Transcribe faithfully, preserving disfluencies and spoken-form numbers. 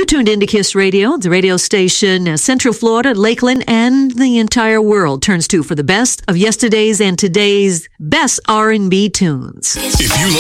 tuned into Kiss Radio, the radio station uh, Central Florida, Lakeland, and the entire world turns to for the best of yesterday's and today's best R and B tunes. If you love